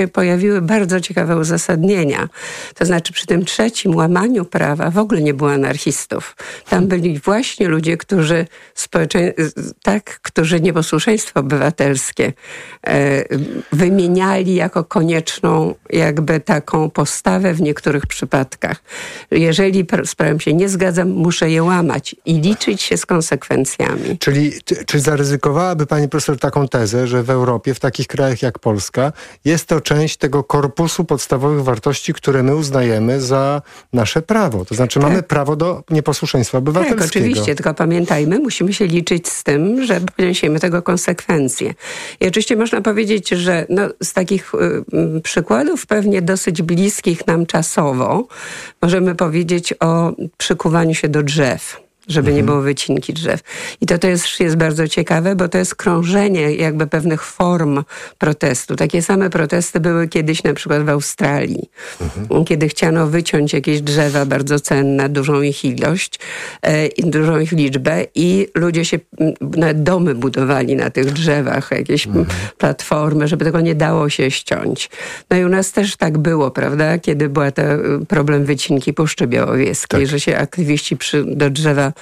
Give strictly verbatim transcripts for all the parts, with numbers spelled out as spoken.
pojawiły bardzo ciekawe uzasadnienia. To znaczy przy tym trzecim łamaniu prawa w ogóle nie było anarchistów. Tam byli właśnie ludzie, którzy społecze... tak, którzy nieposłuszeństwo obywatelskie e, wymieniali jako konieczną jakby taką postawę w niektórych przypadkach. Jeżeli z prawem się nie zgadzam, muszę je łamać i liczyć się z konsekwencjami. Czyli czy zaryzykowałaby pani profesor taką tezę, że w Europie, w takich krajach jak Polska, jest to część tego korpusu podstawowych wartości, które my uznajemy za nasze prawo. To znaczy tak. mamy prawo do nieposłuszeństwa obywatelskiego. Tak, oczywiście, tylko pamiętajmy, musimy się liczyć z tym, że poniesiemy tego konsekwencje. I oczywiście można powiedzieć, że no, z takich y, przykładów pewnie dosyć bliskich nam czasowo możemy powiedzieć o przykuwaniu się do drzew, żeby mhm. nie było wycinki drzew. I to, to jest, jest bardzo ciekawe, bo to jest krążenie jakby pewnych form protestu. Takie same protesty były kiedyś na przykład w Australii, mhm. kiedy chciano wyciąć jakieś drzewa bardzo cenne, dużą ich ilość, e, dużą ich liczbę i ludzie się, nawet domy budowali na tych drzewach, jakieś mhm. platformy, żeby tego nie dało się ściąć. No i u nas też tak było, prawda? Kiedy była ten problem wycinki Puszczy Białowieskiej, tak. że się aktywiści przy, do drzewa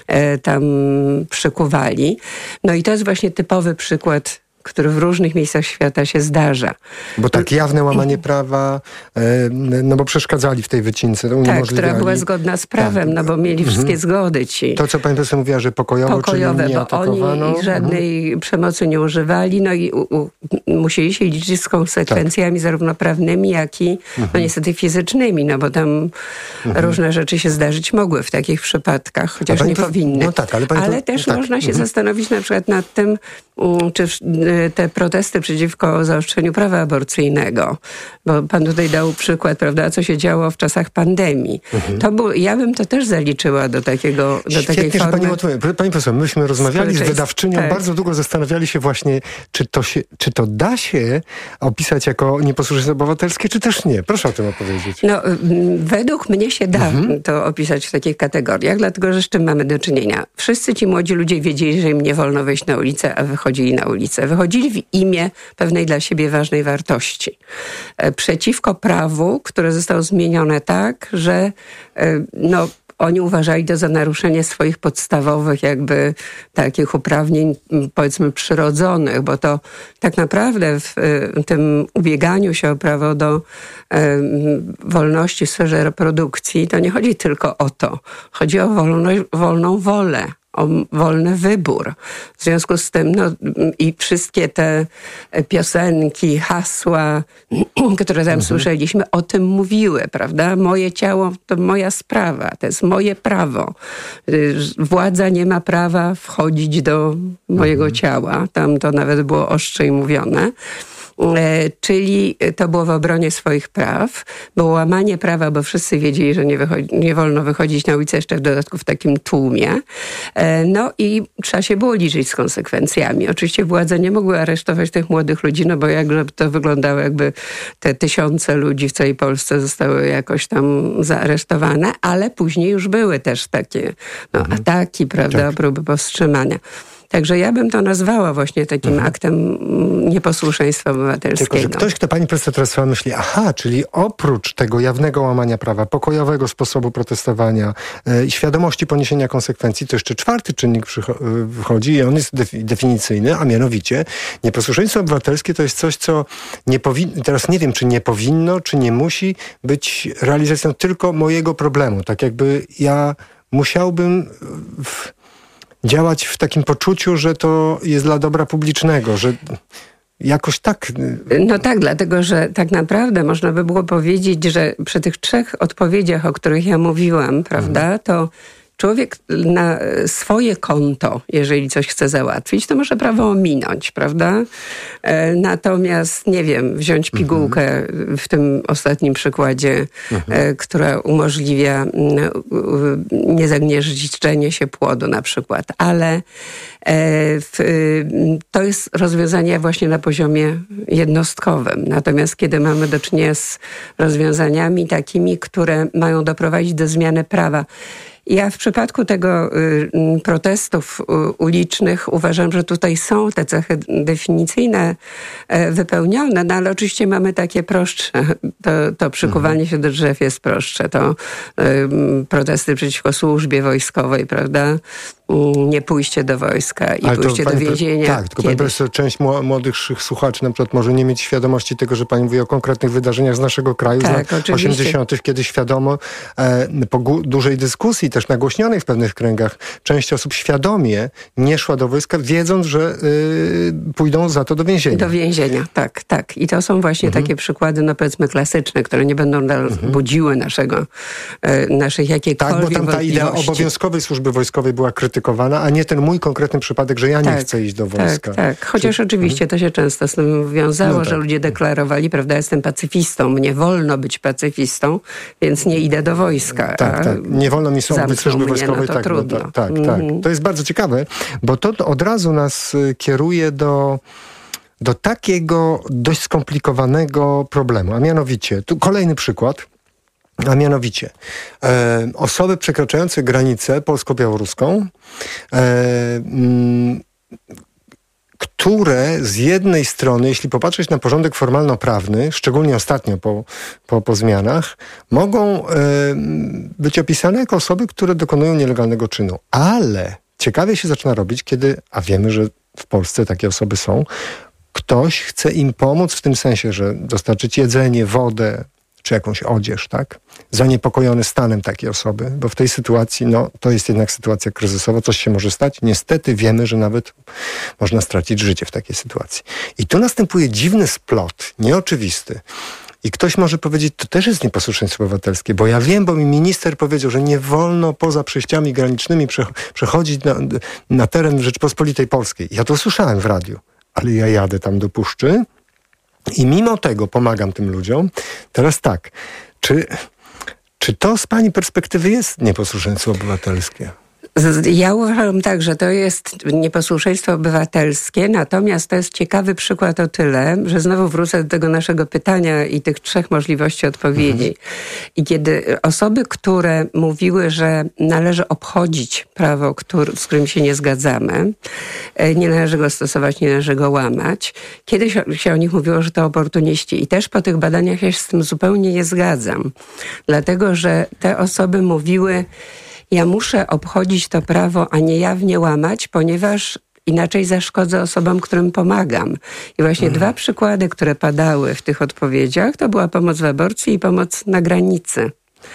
tam przykuwali. No i to jest właśnie typowy przykład, który w różnych miejscach świata się zdarza. Bo tak jawne łamanie prawa, no bo przeszkadzali w tej wycince. Tak, która była zgodna z prawem, tak. no bo mieli wszystkie mhm. zgody ci. To, co pani profesor mówiła, że pokojowo, Pokojowe, czyli nie bo atakowano. Oni żadnej mhm. przemocy nie używali, no i u, u, musieli się liczyć z konsekwencjami tak. zarówno prawnymi, jak i mhm. no niestety fizycznymi, no bo tam mhm. różne rzeczy się zdarzyć mogły w takich przypadkach, chociaż nie to, powinny. No tak, ale pani ale to, też tak. można się mhm. zastanowić na przykład nad tym, czy te protesty przeciwko zaostrzeniu prawa aborcyjnego, bo pan tutaj dał przykład, prawda, co się działo w czasach pandemii. Mhm. To był, ja bym to też zaliczyła do takiego, do Świetnie, takiej formy. Że pani odpowie. Pani profesor, myśmy rozmawiali z wydawczynią, tak. bardzo długo zastanawiali się właśnie, czy to, się, czy to da się opisać jako nieposłuszeństwo obywatelskie, czy też nie. Proszę o tym opowiedzieć. No, według mnie się da mhm. to opisać w takich kategoriach, dlatego że z czym mamy do czynienia? Wszyscy ci młodzi ludzie wiedzieli, że im nie wolno wyjść na ulicę, a wychodzili na ulicę. Wychodzili w imię pewnej dla siebie ważnej wartości. Przeciwko prawu, które zostało zmienione tak, że no, oni uważali to za naruszenie swoich podstawowych jakby takich uprawnień, powiedzmy przyrodzonych, bo to tak naprawdę w tym ubieganiu się o prawo do wolności w sferze reprodukcji to nie chodzi tylko o to. Chodzi o wolność, wolną wolę. O wolny wybór. W związku z tym no, i wszystkie te piosenki, hasła, które tam mhm. słyszeliśmy, o tym mówiły, prawda? Moje ciało to moja sprawa, to jest moje prawo. Władza nie ma prawa wchodzić do mojego mhm. ciała. Tam to nawet było ostrzej mówione. Czyli to było w obronie swoich praw, było łamanie prawa, bo wszyscy wiedzieli, że nie, wychodzi, nie wolno wychodzić na ulicę, jeszcze w dodatku w takim tłumie. No i trzeba się było liczyć z konsekwencjami. Oczywiście władze nie mogły aresztować tych młodych ludzi, no bo jakże to wyglądało, jakby te tysiące ludzi w całej Polsce zostały jakoś tam zaaresztowane, ale później już były też takie no, mhm. ataki, prawda, tak. próby powstrzymania. Także ja bym to nazwała właśnie takim mhm. aktem nieposłuszeństwa obywatelskiego. Tylko, że ktoś, kto pani profesor teraz słucha, myśli, aha, czyli oprócz tego jawnego łamania prawa, pokojowego sposobu protestowania i yy, świadomości poniesienia konsekwencji, to jeszcze czwarty czynnik wchodzi i on jest defi- definicyjny, a mianowicie nieposłuszeństwo obywatelskie to jest coś, co nie powinno, teraz nie wiem, czy nie powinno, czy nie musi być realizacją tylko mojego problemu. Tak jakby ja musiałbym w, działać w takim poczuciu, że to jest dla dobra publicznego, że jakoś tak... No tak, dlatego, że tak naprawdę można by było powiedzieć, że przy tych trzech odpowiedziach, o których ja mówiłam, prawda, mhm. to człowiek na swoje konto, jeżeli coś chce załatwić, to może prawo ominąć, prawda? Natomiast, nie wiem, wziąć pigułkę mhm. w tym ostatnim przykładzie, mhm. która umożliwia niezagnieżdżenie się płodu na przykład, ale to jest rozwiązanie właśnie na poziomie jednostkowym. Natomiast kiedy mamy do czynienia z rozwiązaniami takimi, które mają doprowadzić do zmiany prawa, Ja w przypadku tego y, protestów y, ulicznych uważam, że tutaj są te cechy definicyjne y, wypełnione, no ale oczywiście mamy takie prostsze. To, to przykuwanie się do drzew jest prostsze. To y, protesty przeciwko służbie wojskowej, prawda? Nie pójście do wojska i ale pójście to, do pani, więzienia. Tak, tylko pani profesor, część młodych słuchaczy na przykład może nie mieć świadomości tego, że pani mówi o konkretnych wydarzeniach z naszego kraju, tak, z lat osiemdziesiątych, kiedy świadomo, e, po gó- dużej dyskusji, też nagłośnionej w pewnych kręgach, część osób świadomie nie szła do wojska, wiedząc, że y, pójdą za to do więzienia. Do więzienia, tak, tak. I to są właśnie mhm. takie przykłady, no powiedzmy klasyczne, które nie będą mhm. budziły naszego, e, naszych jakiejkolwiek Tak, bo tam ta idea obowiązkowej służby wojskowej była krytykowana, a nie ten mój konkretny przypadek, że ja nie tak, chcę iść do wojska. Tak, tak. Chociaż Czy... oczywiście to się często z tym wiązało, no tak. że ludzie deklarowali, prawda, jestem pacyfistą, mnie wolno być pacyfistą, więc nie idę do wojska. Tak, tak. Nie wolno mi być służby wojskowej. No to tak, trudno. No, tak, mm. tak. To jest bardzo ciekawe, bo to od razu nas kieruje do do takiego dość skomplikowanego problemu, a mianowicie, tu kolejny przykład, a mianowicie e, osoby przekraczające granicę polsko-białoruską, e, m, które z jednej strony, jeśli popatrzeć na porządek formalno-prawny, szczególnie ostatnio po, po, po zmianach, mogą e, być opisane jako osoby, które dokonują nielegalnego czynu. Ale ciekawie się zaczyna robić, kiedy, a wiemy, że w Polsce takie osoby są, ktoś chce im pomóc w tym sensie, że dostarczyć jedzenie, wodę, czy jakąś odzież, tak? Zaniepokojony stanem takiej osoby, bo w tej sytuacji, no, to jest jednak sytuacja kryzysowa, coś się może stać. Niestety wiemy, że nawet można stracić życie w takiej sytuacji. I tu następuje dziwny splot, nieoczywisty. I ktoś może powiedzieć, to też jest nieposłuszeństwo obywatelskie, bo ja wiem, bo mi minister powiedział, że nie wolno poza przejściami granicznymi przechodzić na, na teren Rzeczypospolitej Polskiej. Ja to słyszałem w radiu, ale ja jadę tam do puszczy i mimo tego pomagam tym ludziom. Teraz tak, czy, czy to z pani perspektywy jest nieposłuszeństwo obywatelskie? Ja uważam tak, że to jest nieposłuszeństwo obywatelskie, natomiast to jest ciekawy przykład o tyle, że znowu wrócę do tego naszego pytania i tych trzech możliwości odpowiedzi. Mhm. I kiedy osoby, które mówiły, że należy obchodzić prawo, który, z którym się nie zgadzamy, nie należy go stosować, nie należy go łamać, kiedyś się o nich mówiło, że to oportuniści. I też po tych badaniach ja się z tym zupełnie nie zgadzam. Dlatego, że te osoby mówiły, ja muszę obchodzić to prawo, a nie jawnie łamać, ponieważ inaczej zaszkodzę osobom, którym pomagam. I właśnie mhm. dwa przykłady, które padały w tych odpowiedziach, to była pomoc w aborcji i pomoc na granicy.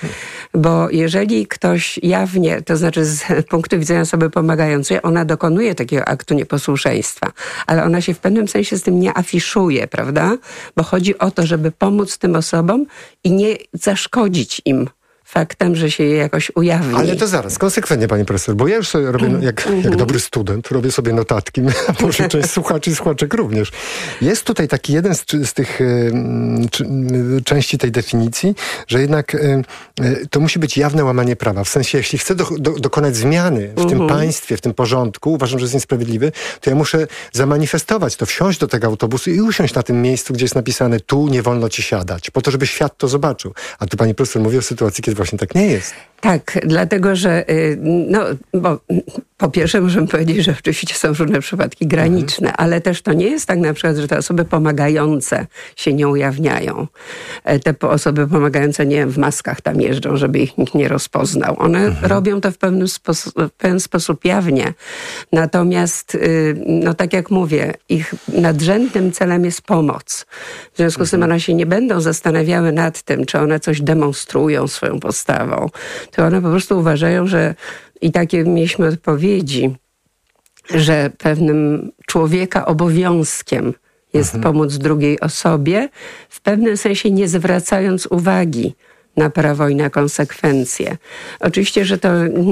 Bo jeżeli ktoś jawnie, to znaczy z punktu widzenia osoby pomagającej, ona dokonuje takiego aktu nieposłuszeństwa, ale ona się w pewnym sensie z tym nie afiszuje, prawda? Bo chodzi o to, żeby pomóc tym osobom i nie zaszkodzić im faktem, że się je jakoś ujawni. Ale to zaraz, konsekwentnie, pani profesor, bo ja już sobie robię, jak, mm-hmm. jak dobry student, robię sobie notatki, a może część słuchaczy i słuchaczek również. Jest tutaj taki jeden z, z tych y, czy, y, części tej definicji, że jednak y, y, to musi być jawne łamanie prawa. W sensie, jeśli chcę do, do, dokonać zmiany w mm-hmm. tym państwie, w tym porządku, uważam, że jest niesprawiedliwy, to ja muszę zamanifestować to, wsiąść do tego autobusu i usiąść na tym miejscu, gdzie jest napisane, tu nie wolno ci siadać, po to, żeby świat to zobaczył. A tu pani profesor mówi o sytuacji, kiedy właśnie tak nie jest. Tak, dlatego, że no, bo po pierwsze możemy powiedzieć, że oczywiście są różne przypadki graniczne, mhm. ale też to nie jest tak na przykład, że te osoby pomagające się nie ujawniają. Te osoby pomagające, nie wiem, w maskach tam jeżdżą, żeby ich nikt nie rozpoznał. One mhm. robią to w pewnym sposób, w pewien sposób jawnie. Natomiast, no tak jak mówię, ich nadrzędnym celem jest pomoc. W związku mhm. z tym one się nie będą zastanawiały nad tym, czy one coś demonstrują swoją postawą, to one po prostu uważają, że i takie mieliśmy odpowiedzi, że pewnym człowieka obowiązkiem jest mhm. pomóc drugiej osobie, w pewnym sensie nie zwracając uwagi na prawo i na konsekwencje. Oczywiście, że to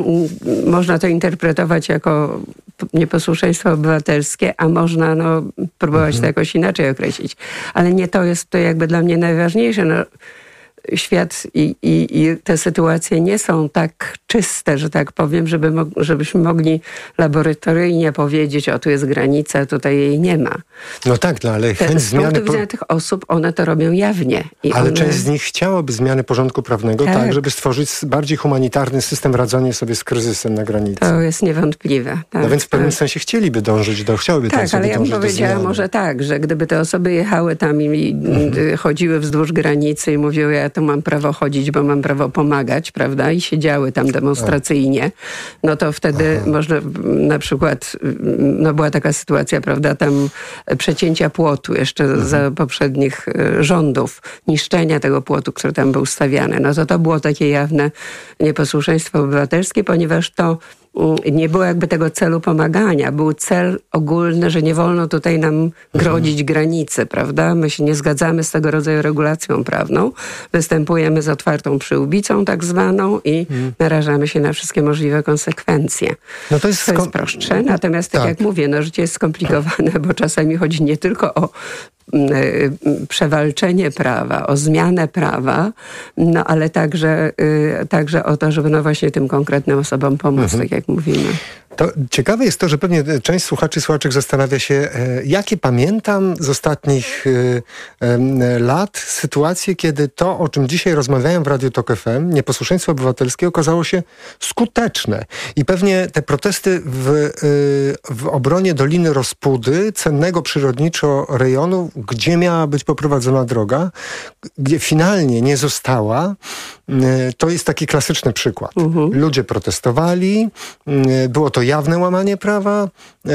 można to interpretować jako nieposłuszeństwo obywatelskie, a można no, próbować mhm. to jakoś inaczej określić. Ale nie to jest to jakby dla mnie najważniejsze. No, świat i, i, i te sytuacje nie są tak czyste, że tak powiem, żeby mo- żebyśmy mogli laboratoryjnie powiedzieć, o tu jest granica, tutaj jej nie ma. No tak, no ale Te, chęć z zmiany... punktu widzenia tych osób, one to robią jawnie. I ale one... część z nich chciałaby zmiany porządku prawnego, tak. tak, żeby stworzyć bardziej humanitarny system radzenia sobie z kryzysem na granicy. To jest niewątpliwe. Tak, no więc w pewnym tak. sensie chcieliby dążyć do, chciałyby tak, tam sobie ale ja bym dążyć powiedziała może tak, że gdyby te osoby jechały tam i mhm. chodziły wzdłuż granicy i mówiły, ja tu mam prawo chodzić, bo mam prawo pomagać, prawda, i siedziały tam demonstracyjnie, no to wtedy Aha. można na przykład, no była taka sytuacja, prawda, tam przecięcia płotu jeszcze mhm. za poprzednich rządów, niszczenia tego płotu, który tam był stawiany, no to to było takie jawne nieposłuszeństwo obywatelskie, ponieważ to nie było jakby tego celu pomagania. Był cel ogólny, że nie wolno tutaj nam grodzić mhm. granicy, prawda? My się nie zgadzamy z tego rodzaju regulacją prawną. Występujemy z otwartą przyłbicą tak zwaną i mhm. narażamy się na wszystkie możliwe konsekwencje. No to jest, to jest prostsze. Natomiast tak, tak jak mówię, no życie jest skomplikowane, bo czasami chodzi nie tylko o przewalczenie prawa, o zmianę prawa, no ale także, także o to, żeby no właśnie tym konkretnym osobom pomóc, mhm. tak jak mówimy. To ciekawe jest to, że pewnie część słuchaczy i słuchaczek zastanawia się, jakie pamiętam z ostatnich lat sytuacje, kiedy to, o czym dzisiaj rozmawiają w Radiu Tok F M, nieposłuszeństwo obywatelskie, okazało się skuteczne. I pewnie te protesty w, w obronie Doliny Rospudy, cennego przyrodniczo rejonu, gdzie miała być poprowadzona droga, gdzie finalnie nie została, to jest taki klasyczny przykład. Uh-huh. Ludzie protestowali, było to jawne łamanie prawa,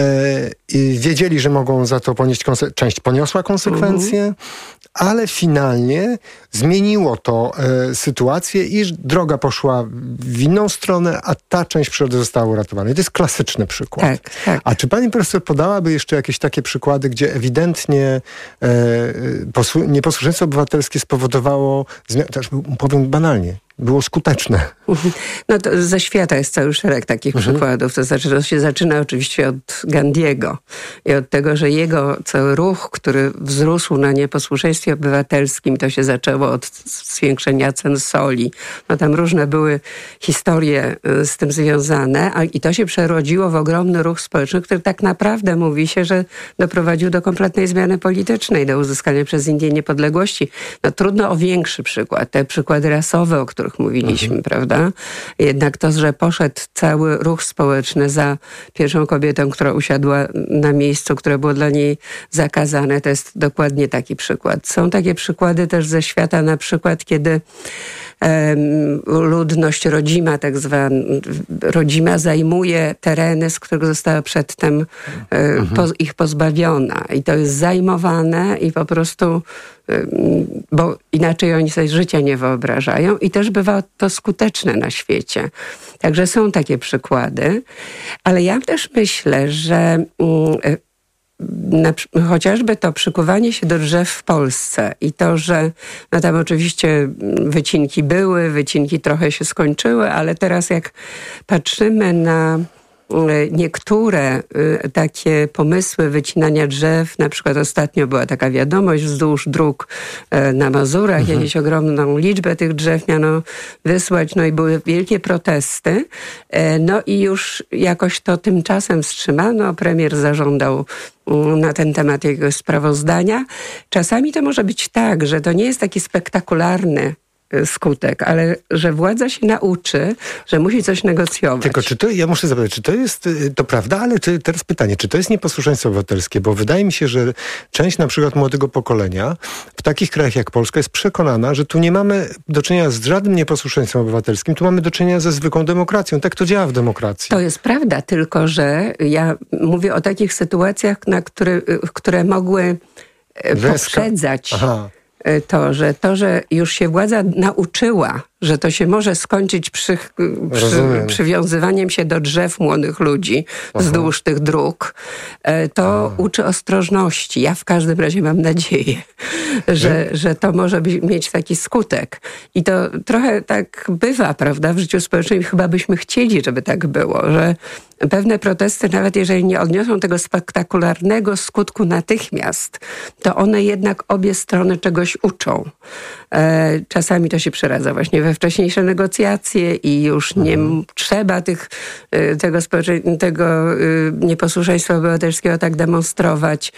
i wiedzieli, że mogą za to ponieść konse- część poniosła konsekwencje, uh-huh. ale finalnie zmieniło to e, sytuację i droga poszła w inną stronę, a ta część przyrody została uratowana. I to jest klasyczny przykład. Tak, tak. A czy pani profesor podałaby jeszcze jakieś takie przykłady, gdzie ewidentnie e, posłu- nieposłuszeństwo obywatelskie spowodowało, zmian- też powiem banalnie, było skuteczne. No to ze świata jest cały szereg takich mhm. przykładów. To znaczy, to się zaczyna oczywiście od Gandiego i od tego, że jego cały ruch, który wzrósł na nieposłuszeństwie obywatelskim, to się zaczęło od zwiększenia cen soli. No tam różne były historie z tym związane, a i to się przerodziło w ogromny ruch społeczny, który tak naprawdę mówi się, że doprowadził do kompletnej zmiany politycznej, do uzyskania przez Indię niepodległości. No trudno o większy przykład. Te przykłady rasowe, o których mówiliśmy, mhm. prawda? Jednak to, że poszedł cały ruch społeczny za pierwszą kobietą, która usiadła na miejscu, które było dla niej zakazane, to jest dokładnie taki przykład. Są takie przykłady też ze świata, na przykład kiedy um, ludność rodzima, tak zwana, rodzima zajmuje tereny, z których została przedtem mhm. po, ich pozbawiona. I to jest zajmowane i po prostu bo inaczej oni sobie życia nie wyobrażają i też bywa to skuteczne na świecie. Także są takie przykłady, ale ja też myślę, że na, chociażby to przykuwanie się do drzew w Polsce i to, że no tam oczywiście wycinki były, wycinki trochę się skończyły, ale teraz jak patrzymy na niektóre y, takie pomysły wycinania drzew, na przykład ostatnio była taka wiadomość wzdłuż dróg y, na Mazurach, mhm. jakieś ogromną liczbę tych drzew miano wysłać, no i były wielkie protesty, y, no i już jakoś to tymczasem wstrzymano, premier zażądał y, na ten temat jakiegoś sprawozdania. Czasami to może być tak, że to nie jest taki spektakularny skutek, ale że władza się nauczy, że musi coś negocjować. Tylko czy to, ja muszę zapytać, czy to jest, to prawda, ale czy, teraz pytanie, czy to jest nieposłuszeństwo obywatelskie? Bo wydaje mi się, że część na przykład młodego pokolenia w takich krajach jak Polska jest przekonana, że tu nie mamy do czynienia z żadnym nieposłuszeństwem obywatelskim, tu mamy do czynienia ze zwykłą demokracją. Tak to działa w demokracji. To jest prawda, tylko że ja mówię o takich sytuacjach, na które, które mogły Weska. poprzedzać Aha. to, że to, że już się władza nauczyła, że to się może skończyć przy, przy, przywiązywaniem się do drzew młodych ludzi Aha. wzdłuż tych dróg, to Aha. uczy ostrożności. Ja w każdym razie mam nadzieję, że, że to może być, mieć taki skutek. I to trochę tak bywa, prawda, w życiu społecznym. Chyba byśmy chcieli, żeby tak było, że pewne protesty, nawet jeżeli nie odniosą tego spektakularnego skutku natychmiast, to one jednak obie strony czegoś uczą. Czasami to się przeradza właśnie we wcześniejsze negocjacje i już nie mhm. trzeba tych, tego, tego nieposłuszeństwa obywatelskiego tak demonstrować.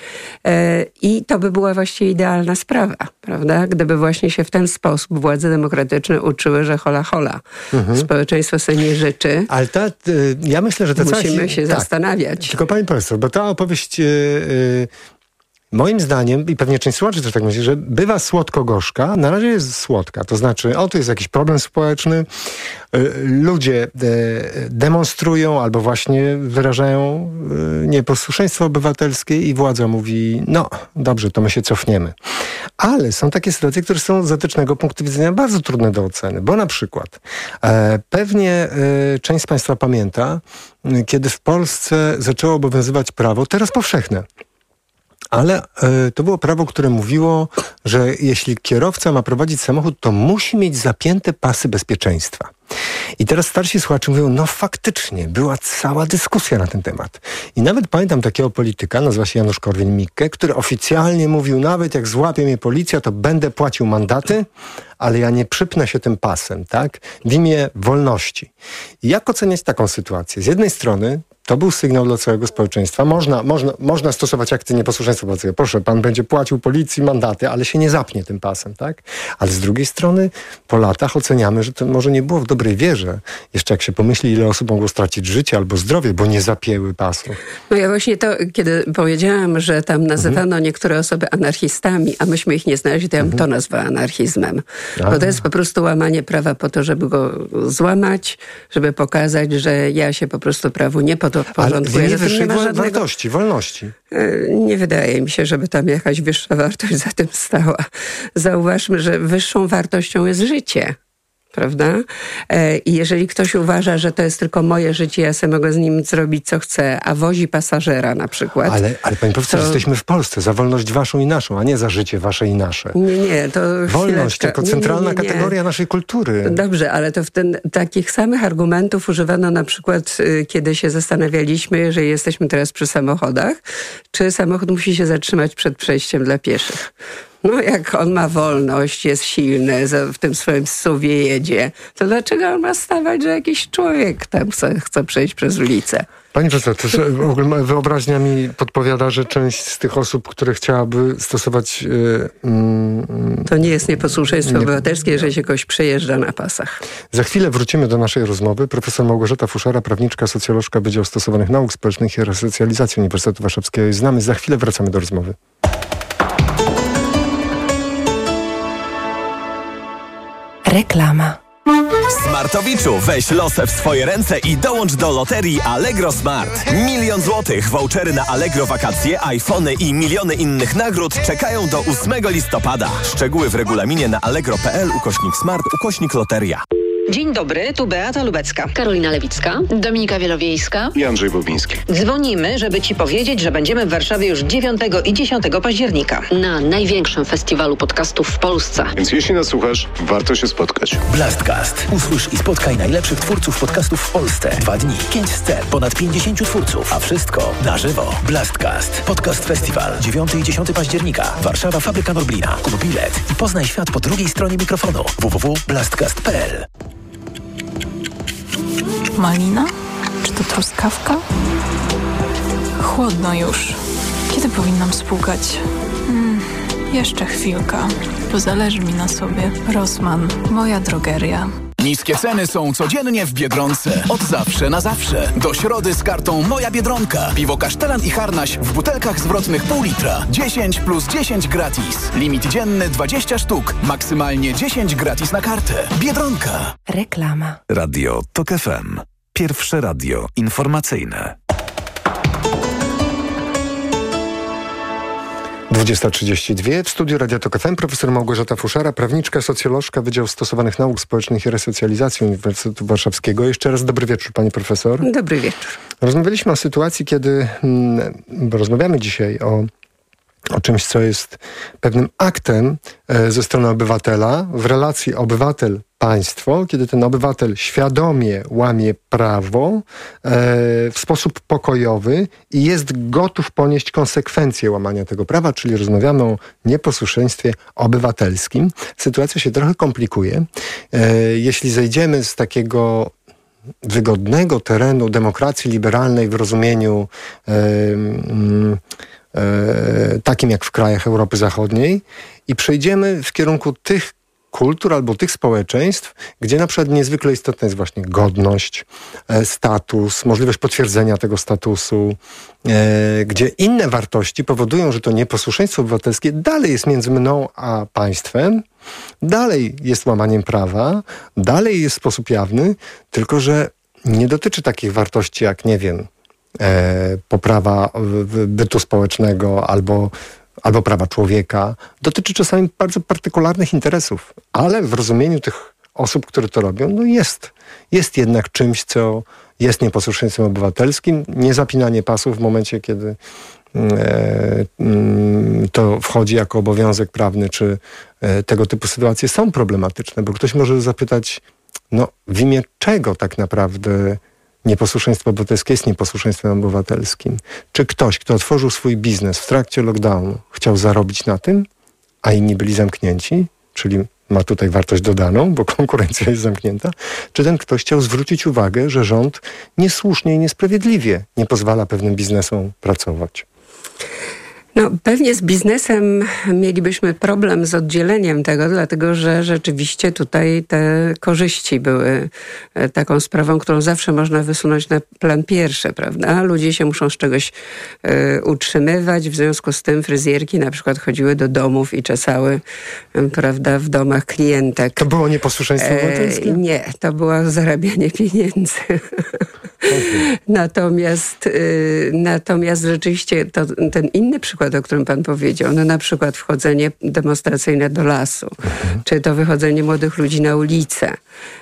I to by była właściwie idealna sprawa, prawda? Gdyby właśnie się w ten sposób władze demokratyczne uczyły, że hola hola. Mhm. Społeczeństwo sobie nie życzy. Ale ta, ja myślę, że to musimy się tak, zastanawiać. Tylko pani profesor, bo ta opowieść... Yy, yy, moim zdaniem, i pewnie część słuchaczy też tak myśli, że bywa słodko-gorzka, na razie jest słodka. To znaczy, o, tu jest jakiś problem społeczny, ludzie demonstrują albo właśnie wyrażają nieposłuszeństwo obywatelskie i władza mówi, no dobrze, to my się cofniemy. Ale są takie sytuacje, które są z etycznego punktu widzenia bardzo trudne do oceny, bo na przykład pewnie część z państwa pamięta, kiedy w Polsce zaczęło obowiązywać prawo, teraz powszechne, ale y, to było prawo, które mówiło, że jeśli kierowca ma prowadzić samochód, to musi mieć zapięte pasy bezpieczeństwa. I teraz starsi słuchacze mówią, no faktycznie, była cała dyskusja na ten temat. I nawet pamiętam takiego polityka, nazywa się Janusz Korwin-Mikke, który oficjalnie mówił, nawet jak złapie mnie policja, to będę płacił mandaty, ale ja nie przypnę się tym pasem, tak? W imię wolności. I jak oceniać taką sytuację? Z jednej strony to był sygnał dla całego społeczeństwa. Można, można, można stosować akty nieposłuszeństwa obywatelskiego. Proszę, pan będzie płacił policji mandaty, ale się nie zapnie tym pasem, tak? Ale z drugiej strony po latach oceniamy, że to może nie było w dobrej wierze. Jeszcze jak się pomyśli, ile osób mogło stracić życie albo zdrowie, bo nie zapięły pasu. No ja właśnie to, kiedy powiedziałam, że tam nazywano mhm. niektóre osoby anarchistami, a myśmy ich nie znaleźli, to ja bym mhm. to nazwała anarchizmem. A. Bo to jest po prostu łamanie prawa po to, żeby go złamać, żeby pokazać, że ja się po prostu prawu nie podporządkuję. Ale nie wyższej żadnego... wartości, wolności. Nie wydaje mi się, żeby tam jakaś wyższa wartość za tym stała. Zauważmy, że wyższą wartością jest życie. Prawda? I jeżeli ktoś uważa, że to jest tylko moje życie, ja sobie mogę z nim zrobić co chcę, a wozi pasażera na przykład. Ale, ale pani profesor, to... jesteśmy w Polsce za wolność waszą i naszą, a nie za życie wasze i nasze. Nie, nie, to wolność chwileczkę. jako centralna nie, nie, nie. kategoria naszej kultury. Dobrze, ale to w ten, takich samych argumentów używano na przykład, kiedy się zastanawialiśmy, jeżeli jesteśmy teraz przy samochodach, czy samochód musi się zatrzymać przed przejściem dla pieszych. No jak on ma wolność, jest silny, w tym swoim suwie jedzie, to dlaczego on ma stawać, że jakiś człowiek tam chce, chce przejść przez ulicę? Pani profesor, to w ogóle wyobraźnia mi podpowiada, że część z tych osób, które chciałaby stosować... Yy, yy, to nie jest nieposłuszeństwo nie, obywatelskie, jeżeli się kogoś przejeżdża na pasach. Za chwilę wrócimy do naszej rozmowy. Profesor Małgorzata Fuszara, prawniczka, socjolożka Wydziału Stosowanych Nauk Społecznych i Resocjalizacji Uniwersytetu Warszawskiego jest z nami. Za chwilę wracamy do rozmowy. Reklama. Smartowiczu, weź losę w swoje ręce i dołącz do loterii Allegro Smart. Milion złotych, vouchery na Allegro wakacje, iPhony i miliony innych nagród czekają do ósmego listopada. Szczegóły w regulaminie na allegro.pl ukośnik smart ukośnik loteria. Dzień dobry, tu Beata Lubecka. Karolina Lewicka. Dominika Wielowiejska. I Andrzej Bobiński. Dzwonimy, żeby Ci powiedzieć, że będziemy w Warszawie już dziewiątego i dziesiątego października. Na największym festiwalu podcastów w Polsce. Więc jeśli nas słuchasz, warto się spotkać. Blastcast. Usłysz i spotkaj najlepszych twórców podcastów w Polsce. Dwa dni, pięć scen, ponad pięćdziesięciu twórców, a wszystko na żywo. Blastcast. Podcast Festiwal. dziewiątego i dziesiątego października. Warszawa, Fabryka Norblina. Kup bilet i poznaj świat po drugiej stronie mikrofonu. w w w kropka blastcast kropka p l. Malina? Czy to truskawka? Chłodno już. Kiedy powinnam spłukać? Hmm, jeszcze chwilka, bo zależy mi na sobie. Rossmann, moja drogeria. Niskie ceny są codziennie w Biedronce. Od zawsze na zawsze. Do środy z kartą Moja Biedronka. Piwo Kasztelan i Harnaś w butelkach zwrotnych pół litra. dziesięć plus dziesięć gratis. Limit dzienny dwadzieścia sztuk. Maksymalnie dziesięć gratis na kartę. Biedronka. Reklama. Radio Tok F M. Pierwsze radio informacyjne. dwudziesta trzydzieści dwa. W studiu Radia Tok F M profesor Małgorzata Fuszara, prawniczka, socjolożka, Wydział Stosowanych Nauk Społecznych i Resocjalizacji Uniwersytetu Warszawskiego. Jeszcze raz dobry wieczór, pani profesor. Dobry wieczór. Rozmawialiśmy o sytuacji, kiedy hmm, rozmawiamy dzisiaj o o czymś, co jest pewnym aktem e, ze strony obywatela w relacji obywatel państwo, kiedy ten obywatel świadomie łamie prawo e, w sposób pokojowy i jest gotów ponieść konsekwencje łamania tego prawa, czyli rozmawiamy o nieposłuszeństwie obywatelskim. Sytuacja się trochę komplikuje. E, jeśli zejdziemy z takiego wygodnego terenu demokracji liberalnej w rozumieniu e, mm, e, takim jak w krajach Europy Zachodniej i przejdziemy w kierunku tych kultur albo tych społeczeństw, gdzie na przykład niezwykle istotna jest właśnie godność, e, status, możliwość potwierdzenia tego statusu, e, gdzie inne wartości powodują, że to nieposłuszeństwo obywatelskie dalej jest między mną a państwem, dalej jest łamaniem prawa, dalej jest w sposób jawny, tylko że nie dotyczy takich wartości jak, nie wiem, e, poprawa bytu społecznego albo albo prawa człowieka, dotyczy czasami bardzo partykularnych interesów, ale w rozumieniu tych osób, które to robią, no jest, jest jednak czymś, co jest nieposłuszeństwem obywatelskim. Niezapinanie pasów w momencie, kiedy e, to wchodzi jako obowiązek prawny, czy e, tego typu sytuacje są problematyczne, bo ktoś może zapytać, no w imię czego tak naprawdę nieposłuszeństwo obywatelskie jest nieposłuszeństwem obywatelskim. Czy ktoś, kto otworzył swój biznes w trakcie lockdownu, chciał zarobić na tym, a inni byli zamknięci, czyli ma tutaj wartość dodaną, bo konkurencja jest zamknięta, czy ten ktoś chciał zwrócić uwagę, że rząd niesłusznie i niesprawiedliwie nie pozwala pewnym biznesom pracować? No, pewnie z biznesem mielibyśmy problem z oddzieleniem tego, dlatego że rzeczywiście tutaj te korzyści były taką sprawą, którą zawsze można wysunąć na plan pierwszy, prawda? Ludzie się muszą z czegoś y, utrzymywać, w związku z tym fryzjerki na przykład chodziły do domów i czesały, y, prawda, w domach klientek. To było nieposłuszeństwo obywatelskie? E, nie, to było zarabianie pieniędzy. Okay. Natomiast, y, natomiast rzeczywiście to, ten inny przykład, o którym pan powiedział, no na przykład wchodzenie demonstracyjne do lasu, mhm. czy to wychodzenie młodych ludzi na ulicę,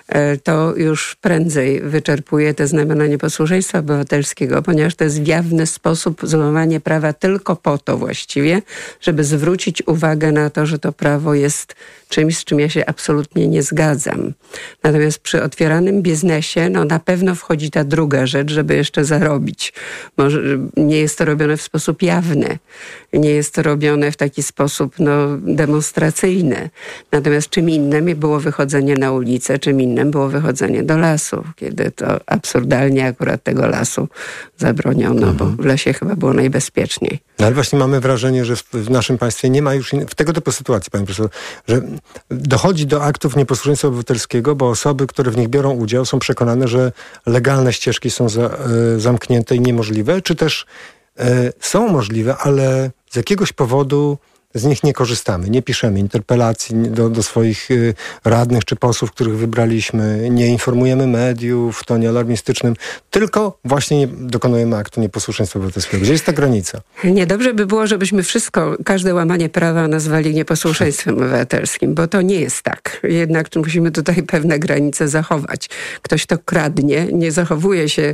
to już prędzej wyczerpuje te znamiona nieposłuszeństwa obywatelskiego, ponieważ to jest w jawny sposób złamanie prawa tylko po to właściwie, żeby zwrócić uwagę na to, że to prawo jest czymś, z czym ja się absolutnie nie zgadzam. Natomiast przy otwieranym biznesie, no na pewno wchodzi ta druga rzecz, żeby jeszcze zarobić. Może nie jest to robione w sposób jawny. Nie jest to robione w taki sposób no, demonstracyjny. Natomiast czym innym było wychodzenie na ulicę, czym innym było wychodzenie do lasu, kiedy to absurdalnie akurat tego lasu zabroniono, mhm. bo w lesie chyba było najbezpieczniej. No ale właśnie mamy wrażenie, że w, w naszym państwie nie ma już in... w tego typu sytuacji, panie profesor, że dochodzi do aktów nieposłuszeństwa obywatelskiego, bo osoby, które w nich biorą udział, są przekonane, że legalne ścieżki są za, y, zamknięte i niemożliwe, czy też y, są możliwe, ale z jakiegoś powodu z nich nie korzystamy, nie piszemy interpelacji do, do swoich y, radnych czy posłów, których wybraliśmy, nie informujemy mediów w tonie alarmistycznym, tylko właśnie nie, dokonujemy aktu nieposłuszeństwa obywatelskiego. Gdzie jest ta granica? Niedobrze by było, żebyśmy wszystko, każde łamanie prawa nazwali nieposłuszeństwem obywatelskim, bo to nie jest tak. Jednak musimy tutaj pewne granice zachować. Ktoś, kto kradnie, nie zachowuje się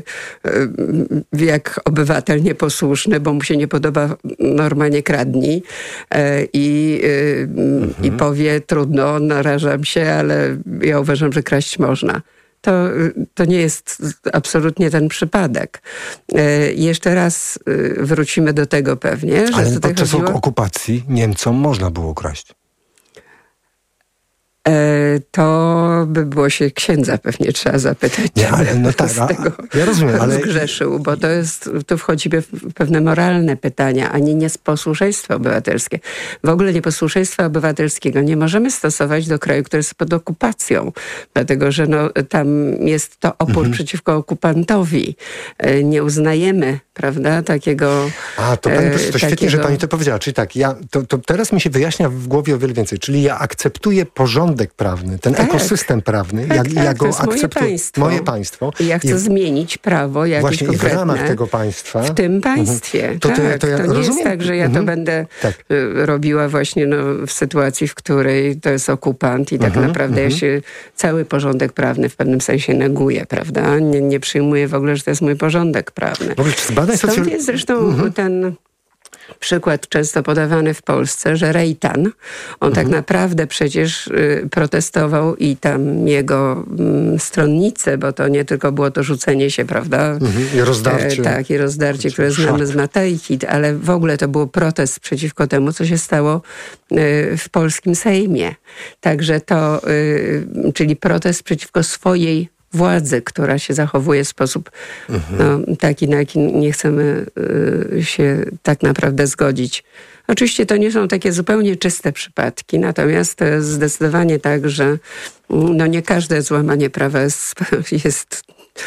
y, jak obywatel nieposłuszny, bo mu się nie podoba norma nie kradnij. I, y, mhm. i powie, trudno, narażam się, ale ja uważam, że kraść można. To, to nie jest absolutnie ten przypadek. Y, jeszcze raz y, wrócimy do tego pewnie, że ale tutaj podczas chodziło... okupacji Niemcom można było kraść. To by było się księdza pewnie trzeba zapytać. Nie, ale no tak, z tego ja rozumiem, ale... zgrzeszył, bo to jest, tu wchodzi pewne moralne pytania, a nie nieposłuszeństwo obywatelskie. W ogóle nieposłuszeństwa obywatelskiego nie możemy stosować do kraju, który jest pod okupacją, dlatego że no, tam jest to opór mhm. przeciwko okupantowi. Nie uznajemy, prawda, takiego... A, to pani, to świetnie, takiego... że pani to powiedziała. Czyli tak, ja, to, to teraz mi się wyjaśnia w głowie o wiele więcej. Czyli ja akceptuję porządek prawny, ten tak. ekosystem prawny, tak, jak tak, ja go moje akceptuję. państwo. Moje państwo. I ja chcę I zmienić prawo jakieś właśnie konkretne. I w ramach tego państwa. W tym państwie. Mhm. To, tak, to, ja, to, ja to nie rozumiem. jest tak, że ja mhm. to będę tak. robiła właśnie no, w sytuacji, w której to jest okupant i tak mhm. naprawdę mhm. ja się cały porządek prawny w pewnym sensie neguję, prawda? Nie, nie przyjmuję w ogóle, że to jest mój porządek prawny. W ogóle, czy z badań Stąd socjolo- jest zresztą mhm. ten... przykład często podawany w Polsce, że Rejtan, on mhm. tak naprawdę przecież y, protestował i tam jego y, stronnice, bo to nie tylko było to rzucenie się, prawda? Mhm. I rozdarcie. E, tak, i rozdarcie, które znamy z Matejki, ale w ogóle to był protest przeciwko temu, co się stało y, w polskim Sejmie. Także to, y, czyli protest przeciwko swojej władzy, która się zachowuje w sposób mhm. no, taki, na jaki nie chcemy y, się tak naprawdę zgodzić. Oczywiście to nie są takie zupełnie czyste przypadki, natomiast to jest zdecydowanie tak, że no, nie każde złamanie prawa jest, jest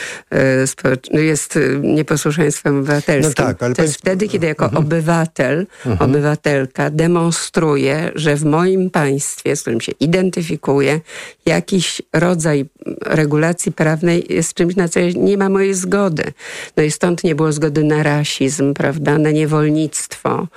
jest nieposłuszeństwem obywatelskim. No tak, ale to jest państw... wtedy, kiedy jako mhm. obywatel, mhm. obywatelka demonstruje, że w moim państwie, z którym się identyfikuję, jakiś rodzaj regulacji prawnej jest czymś, na co nie ma mojej zgody. No i stąd nie było zgody na rasizm, prawda, na niewolnictwo,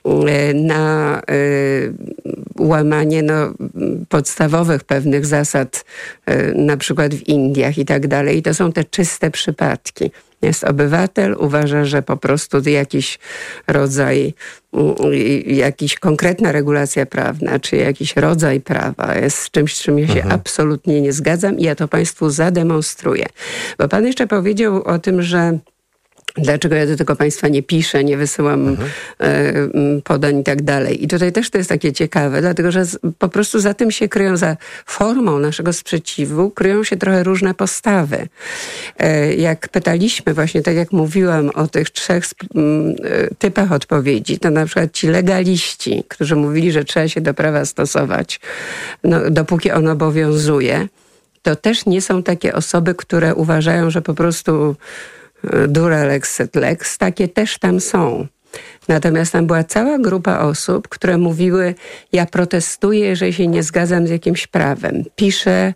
na y, łamanie no, podstawowych pewnych zasad, y, na przykład w Indiach i tak dalej. I to są te czyste przypadki. Jest obywatel, uważa, że po prostu jakiś rodzaj, y, jakiś konkretna regulacja prawna, czy jakiś rodzaj prawa jest czymś, z czym ja się mhm. absolutnie nie zgadzam i ja to państwu zademonstruję. Bo pan jeszcze powiedział o tym, że dlaczego ja do tego państwa nie piszę, nie wysyłam mhm. y, podań i tak dalej. I tutaj też to jest takie ciekawe, dlatego że z, po prostu za tym się kryją, za formą naszego sprzeciwu, kryją się trochę różne postawy. Y, jak pytaliśmy właśnie, tak jak mówiłam o tych trzech sp- y, typach odpowiedzi, to na przykład ci legaliści, którzy mówili, że trzeba się do prawa stosować, no, dopóki ono obowiązuje, to też nie są takie osoby, które uważają, że po prostu dura lex sed lex, takie też tam są. Natomiast tam była cała grupa osób, które mówiły, ja protestuję, jeżeli się nie zgadzam z jakimś prawem. Piszę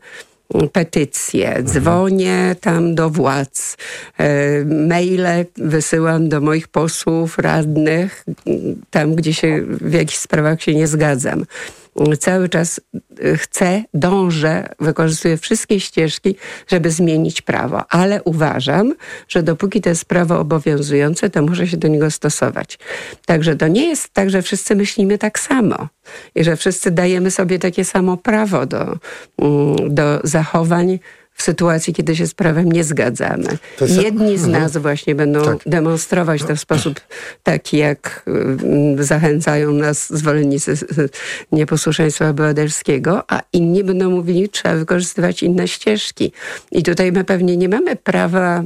petycje, dzwonię tam do władz, maile wysyłam do moich posłów, radnych, tam gdzie się w jakichś sprawach się nie zgadzam. Cały czas chcę, dążę, wykorzystuję wszystkie ścieżki, żeby zmienić prawo. Ale uważam, że dopóki to jest prawo obowiązujące, to muszę się do niego stosować. Także to nie jest tak, że wszyscy myślimy tak samo i że wszyscy dajemy sobie takie samo prawo do, do zachowań w sytuacji, kiedy się z prawem nie zgadzamy. Jest... Jedni z nas właśnie będą tak. demonstrować to w sposób taki, jak zachęcają nas zwolennicy nieposłuszeństwa obywatelskiego, a inni będą mówili, trzeba wykorzystywać inne ścieżki. I tutaj my pewnie nie mamy prawa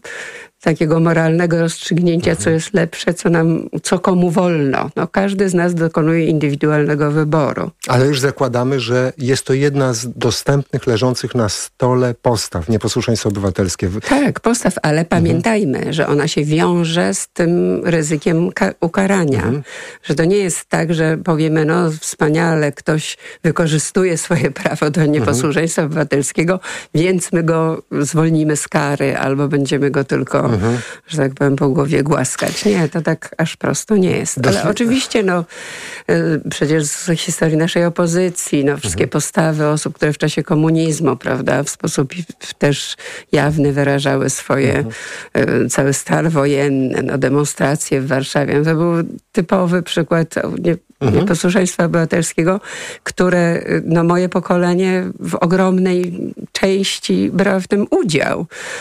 takiego moralnego rozstrzygnięcia, co jest lepsze, co nam, co komu wolno. No, każdy z nas dokonuje indywidualnego wyboru. Ale już zakładamy, że jest to jedna z dostępnych, leżących na stole postaw, nieposłuszeństwo obywatelskie. Tak, postaw, ale pamiętajmy, mhm. że ona się wiąże z tym ryzykiem ka- ukarania. Mhm. Że to nie jest tak, że powiemy, no wspaniale, ktoś wykorzystuje swoje prawo do nieposłuszeństwa mhm. obywatelskiego, więc my go zwolnimy z kary, albo będziemy go tylko Mhm. że tak powiem, po głowie głaskać. Nie, to tak aż prosto nie jest. Ale Dosyć... oczywiście, no, przecież z historii naszej opozycji, no, wszystkie mhm. postawy osób, które w czasie komunizmu, prawda, w sposób też jawny wyrażały swoje, mhm. cały stan wojenny, no, demonstracje w Warszawie. To był typowy przykład nie, mhm. nieposłuszeństwa obywatelskiego, które, no, moje pokolenie w ogromnej części brało w tym udział.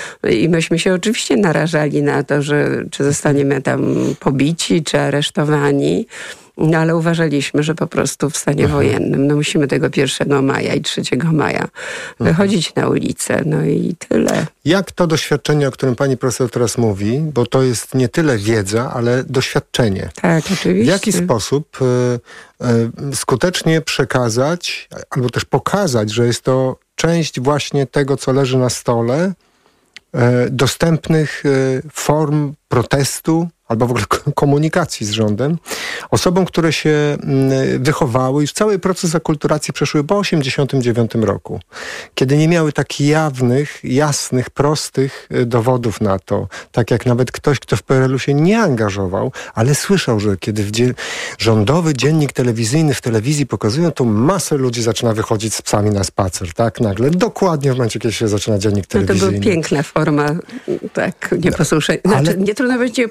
I myśmy się oczywiście narażali na to, że czy zostaniemy tam pobici, czy aresztowani. No ale uważaliśmy, że po prostu w stanie mhm. wojennym no musimy tego pierwszego maja i trzeciego maja mhm. wychodzić na ulicę. No i tyle. Jak to doświadczenie, o którym pani profesor teraz mówi, bo to jest nie tyle wiedza, ale doświadczenie. Tak, oczywiście. W jaki sposób y, y, skutecznie przekazać, albo też pokazać, że jest to część właśnie tego, co leży na stole, y, dostępnych y, form protestu, albo w ogóle komunikacji z rządem, osobom, które się wychowały i w cały proces akulturacji przeszły po osiemdziesiątym dziewiątym roku, kiedy nie miały tak jawnych, jasnych, prostych dowodów na to, tak jak nawet ktoś, kto w P R L u się nie angażował, ale słyszał, że kiedy w dzie- rządowy dziennik telewizyjny w telewizji pokazują, to masę ludzi zaczyna wychodzić z psami na spacer, tak? Nagle, dokładnie w momencie, kiedy się zaczyna dziennik telewizyjny. No to była piękna forma, tak, nieposłuszeństwa. Znaczy, ale... nie trudno powiedzieć nieposłuszeństwa,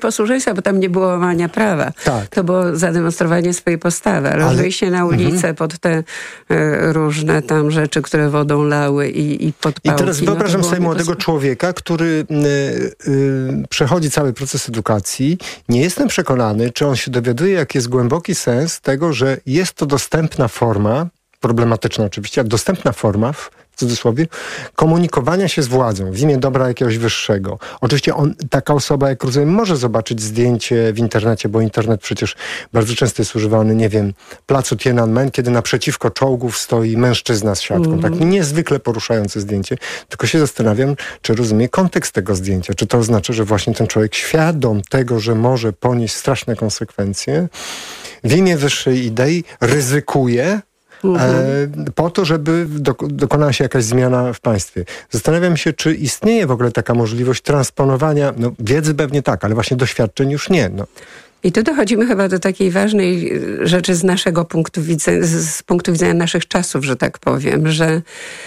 posłuszeństwa, bo tam nie było łamania prawa. Tak. To było zademonstrowanie swojej postawy, ale, ale... wyjście na ulicę mhm. pod te e, różne tam rzeczy, które wodą lały i, i podpałki. I teraz wyobrażam no sobie młodego niepos... człowieka, który y, y, przechodzi cały proces edukacji. Nie jestem przekonany, czy on się dowiaduje, jaki jest głęboki sens tego, że jest to dostępna forma, problematyczna oczywiście, ale dostępna forma, w cudzysłowie, komunikowania się z władzą w imię dobra jakiegoś wyższego. Oczywiście on, taka osoba, jak rozumiem, może zobaczyć zdjęcie w internecie, bo internet przecież bardzo często jest używany, nie wiem, placu Tiananmen, kiedy naprzeciwko czołgów stoi mężczyzna z siatką. Mm. Tak niezwykle poruszające zdjęcie. Tylko się zastanawiam, czy rozumie kontekst tego zdjęcia. Czy to oznacza, że właśnie ten człowiek świadom tego, że może ponieść straszne konsekwencje, w imię wyższej idei ryzykuje Mhm. po to, żeby dokonała się jakaś zmiana w państwie. Zastanawiam się, czy istnieje w ogóle taka możliwość transponowania, no wiedzy pewnie tak, ale właśnie doświadczeń już nie. No. I tu dochodzimy chyba do takiej ważnej rzeczy z naszego punktu widzenia, z punktu widzenia naszych czasów, że tak powiem, że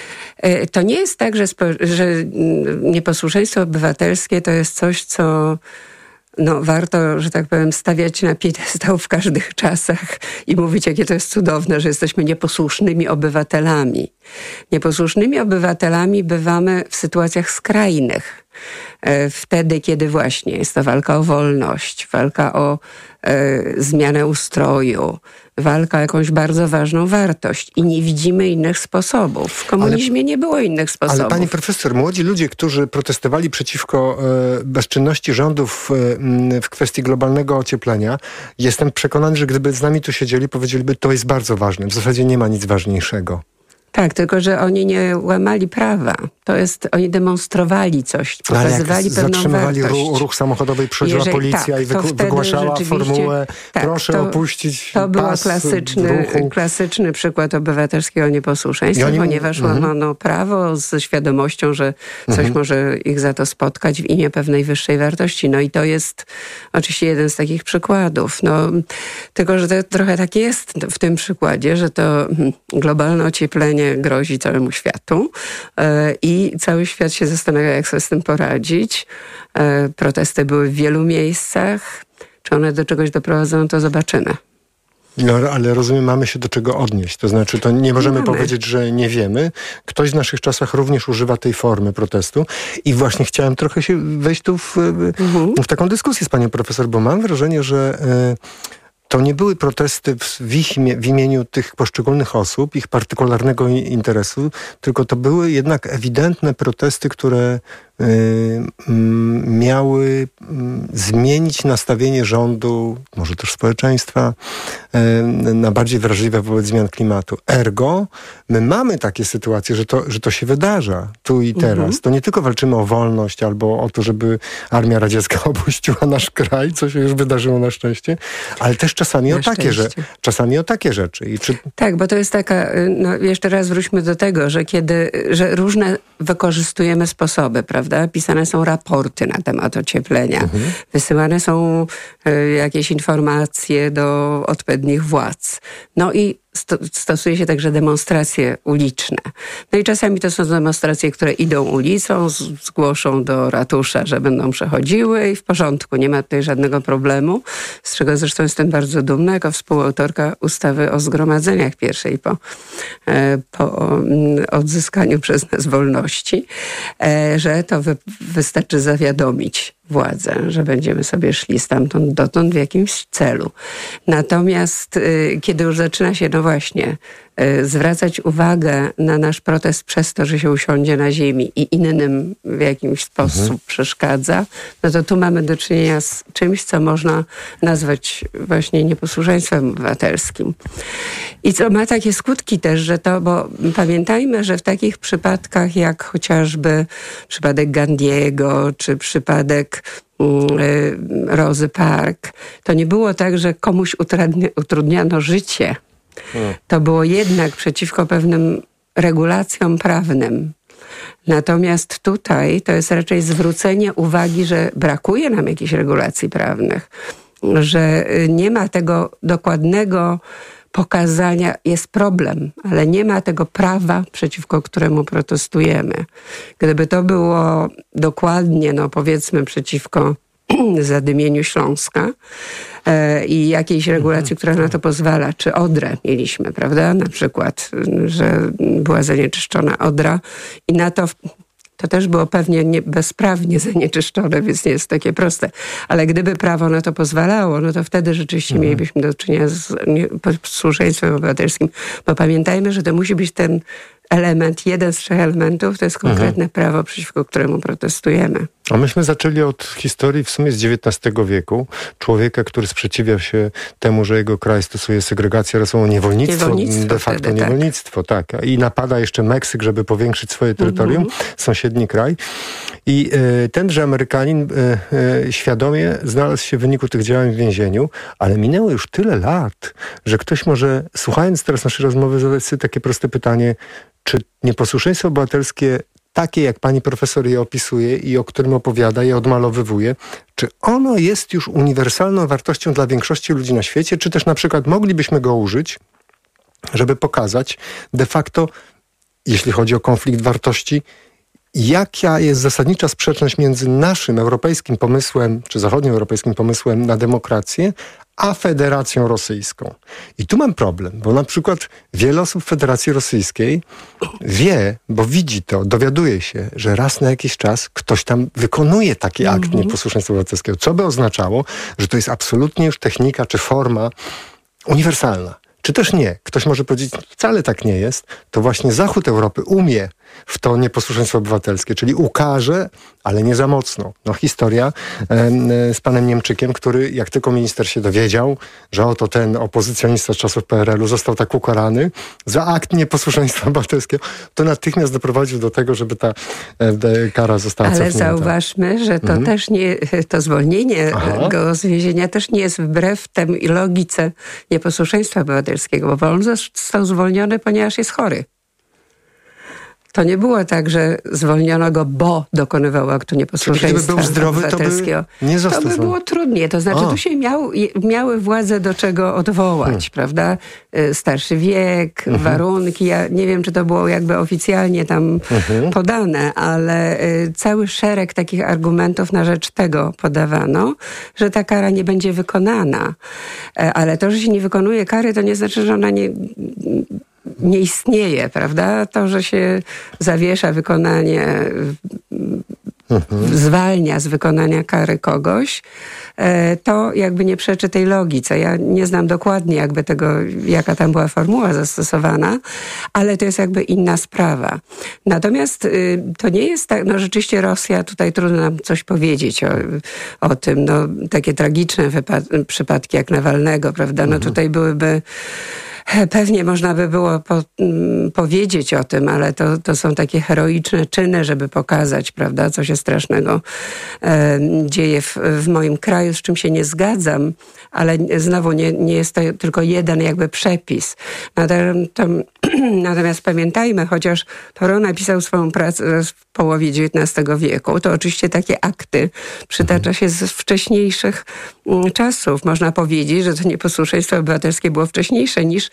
to nie jest tak, że, spo, że nieposłuszeństwo obywatelskie to jest coś, co no, warto, że tak powiem, stawiać na piedestał w każdych czasach i mówić, jakie to jest cudowne, że jesteśmy nieposłusznymi obywatelami. Nieposłusznymi obywatelami bywamy w sytuacjach skrajnych. Wtedy, kiedy właśnie jest to walka o wolność, walka o e, zmianę ustroju, walka o jakąś bardzo ważną wartość i nie widzimy innych sposobów. W komunizmie ale, nie było innych sposobów. Ale pani profesor, młodzi ludzie, którzy protestowali przeciwko e, bezczynności rządów e, w kwestii globalnego ocieplenia, jestem przekonany, że gdyby z nami tu siedzieli, powiedzieliby, to jest bardzo ważne. W zasadzie nie ma nic ważniejszego. Tak, tylko że oni nie łamali prawa. To jest, oni demonstrowali coś, pokazywali pewną zatrzymywali wartość. ruch, ruch samochodowy, przychodziła Jeżeli, policja tak, i wyku, wygłaszała formułę, tak, proszę to, opuścić To był pas klasyczny, klasyczny przykład obywatelskiego nieposłuszeństwa, oni, ponieważ mm-hmm. łamano prawo ze świadomością, że coś mm-hmm. może ich za to spotkać w imię pewnej wyższej wartości. No i to jest oczywiście jeden z takich przykładów. No, tylko, że to trochę tak jest w tym przykładzie, że to globalne ocieplenie grozi całemu światu i cały świat się zastanawia, jak sobie z tym poradzić. Protesty były w wielu miejscach. Czy one do czegoś doprowadzą, to zobaczymy. No, ale rozumiem, mamy się do czego odnieść. To znaczy, to nie możemy mamy. powiedzieć, że nie wiemy. Ktoś w naszych czasach również używa tej formy protestu. I właśnie chciałem trochę się wejść tu w, mhm. w taką dyskusję z panią profesor, bo mam wrażenie, że y, to nie były protesty w, ich imie, w imieniu tych poszczególnych osób, ich partykularnego interesu, tylko to były jednak ewidentne protesty, które y, y, miały y, zmienić nastawienie rządu, może też społeczeństwa, y, na bardziej wrażliwe wobec zmian klimatu. Ergo, my mamy takie sytuacje, że to, że to się wydarza tu i teraz. Mhm. To nie tylko walczymy o wolność albo o to, żeby armia radziecka opuściła nasz kraj, co się już wydarzyło na szczęście, ale też czasami o, takie, że, czasami o takie rzeczy. I czy... Tak, bo to jest taka, no jeszcze raz wróćmy do tego, że kiedy, że różne wykorzystujemy sposoby, prawda? Pisane są raporty na temat ocieplenia. Mhm. Wysyłane są y, jakieś informacje do odpowiednich władz. No i sto, stosuje się także demonstracje uliczne. No i czasami to są demonstracje, które idą ulicą, z, zgłoszą do ratusza, że będą przechodziły i w porządku, nie ma tutaj żadnego problemu, z czego zresztą jestem bardzo dumna, jako współautorka ustawy o zgromadzeniach pierwszej po, po odzyskaniu przez nas wolności, że to wy, wystarczy zawiadomić władzę, że będziemy sobie szli stamtąd dotąd w jakimś celu. Natomiast y, kiedy już zaczyna się, no właśnie, y, zwracać uwagę na nasz protest przez to, że się usiądzie na ziemi i innym w jakiś sposób mhm. przeszkadza, no to tu mamy do czynienia z czymś, co można nazwać właśnie nieposłuszeństwem obywatelskim. I co ma takie skutki też, że to, bo pamiętajmy, że w takich przypadkach jak chociażby przypadek Gandiego, czy przypadek Rozy Park, to nie było tak, że komuś utrudniano życie. To było jednak przeciwko pewnym regulacjom prawnym. Natomiast tutaj to jest raczej zwrócenie uwagi, że brakuje nam jakichś regulacji prawnych, że nie ma tego dokładnego pokazania, jest problem, ale nie ma tego prawa, przeciwko któremu protestujemy. Gdyby to było dokładnie, no powiedzmy, przeciwko zadymieniu Śląska e, i jakiejś regulacji, która na to pozwala. Czy Odrę mieliśmy, prawda? Na przykład, że była zanieczyszczona Odra i na to... To też było pewnie nie, bezprawnie zanieczyszczone, więc nie jest takie proste. Ale gdyby prawo na to pozwalało, no to wtedy rzeczywiście mhm. mielibyśmy do czynienia z posłuszeństwem obywatelskim. Bo pamiętajmy, że to musi być ten element, jeden z trzech elementów, to jest konkretne mhm. prawo, przeciwko któremu protestujemy. A myśmy zaczęli od historii w sumie z dziewiętnastego wieku. Człowieka, który sprzeciwia się temu, że jego kraj stosuje segregację rasową, niewolnictwo, niewolnictwo de facto wtedy, niewolnictwo, tak. tak. I napada jeszcze Meksyk, żeby powiększyć swoje terytorium, mhm. sąsiedni kraj. I y, tenże Amerykanin y, y, świadomie znalazł się w wyniku tych działań w więzieniu, ale minęło już tyle lat, że ktoś może, słuchając teraz naszej rozmowy, zadać sobie takie proste pytanie, czy nieposłuszeństwo obywatelskie, takie jak pani profesor je opisuje i o którym opowiada, je odmalowywuje, czy ono jest już uniwersalną wartością dla większości ludzi na świecie, czy też na przykład moglibyśmy go użyć, żeby pokazać de facto, jeśli chodzi o konflikt wartości, jaka jest zasadnicza sprzeczność między naszym europejskim pomysłem, czy zachodnioeuropejskim pomysłem na demokrację, a Federacją Rosyjską. I tu mam problem, bo na przykład wiele osób w Federacji Rosyjskiej wie, bo widzi to, dowiaduje się, że raz na jakiś czas ktoś tam wykonuje taki akt mm-hmm. nieposłuszeństwa obywatelskiego, co by oznaczało, że to jest absolutnie już technika czy forma uniwersalna. Czy też nie. Ktoś może powiedzieć, wcale tak nie jest. To właśnie Zachód Europy umie w to nieposłuszeństwo obywatelskie, czyli ukaże, ale nie za mocno. No historia e, z panem Niemczykiem, który jak tylko minister się dowiedział, że oto ten opozycjonista z czasów P R L u został tak ukarany za akt nieposłuszeństwa obywatelskiego, to natychmiast doprowadził do tego, żeby ta e, kara została ale cofnięta. Ale zauważmy, że to mhm. też nie, to zwolnienie Aha. go z więzienia też nie jest wbrew tej logice nieposłuszeństwa obywatelskiego, bo on został zwolniony, ponieważ jest chory. To nie było tak, że zwolniono go, bo dokonywał aktu nieposłuszeństwa gdyby był zdrowy, obywatelskiego. To by, nie został to by było trudniej. To znaczy, o. tu się miał, miały władze do czego odwołać, hmm. prawda? Starszy wiek, mhm. warunki. Ja nie wiem, czy to było jakby oficjalnie tam mhm. podane, ale cały szereg takich argumentów na rzecz tego podawano, że ta kara nie będzie wykonana. Ale to, że się nie wykonuje kary, to nie znaczy, że ona nie... nie istnieje, prawda? To, że się zawiesza wykonanie, mhm. zwalnia z wykonania kary kogoś, to jakby nie przeczy tej logice. Ja nie znam dokładnie jakby tego, jaka tam była formuła zastosowana, ale to jest jakby inna sprawa. Natomiast to nie jest tak, no rzeczywiście Rosja, tutaj trudno nam coś powiedzieć o, o tym, no takie tragiczne wypad- przypadki jak Nawalnego, prawda? No mhm. tutaj byłyby pewnie można by było po, m, powiedzieć o tym, ale to, to są takie heroiczne czyny, żeby pokazać, prawda, co się strasznego e, dzieje w, w moim kraju, z czym się nie zgadzam, ale znowu nie, nie jest to tylko jeden jakby przepis. Natomiast, to, natomiast pamiętajmy, chociaż Thoreau napisał swoją pracę w połowie dziewiętnastego wieku, to oczywiście takie akty przytacza się z wcześniejszych m, czasów. Można powiedzieć, że to nieposłuszeństwo obywatelskie było wcześniejsze niż